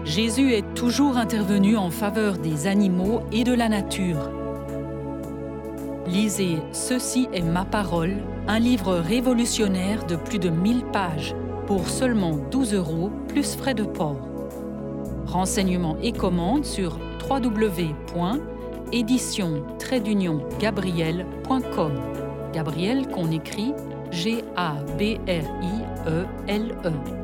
Jésus est toujours intervenu en faveur des animaux et de la nature. Lisez Ceci est ma parole, un livre révolutionnaire de plus de 1000 pages pour seulement 12 € plus frais de port. Renseignements et commandes sur www.édition-gabriel.com. Gabriel qu'on écrit Gabrielle.